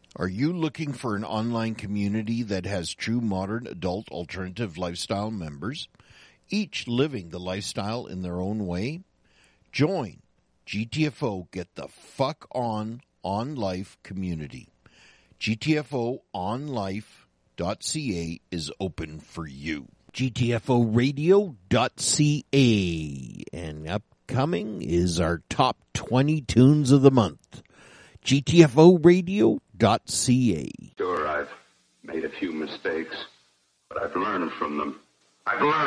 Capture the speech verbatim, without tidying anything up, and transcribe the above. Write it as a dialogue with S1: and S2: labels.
S1: Are you looking for an online community that has true modern adult alternative lifestyle members, each living the lifestyle in their own way? Join G T F O Get the Fuck On On Life community. G T F O on life dot c a is open for you. G T F O radio dot c a. And upcoming is our top twenty tunes of the month. G T F O radio dot c a.
S2: Sure, I've made a few mistakes, but I've learned from them. I've learned.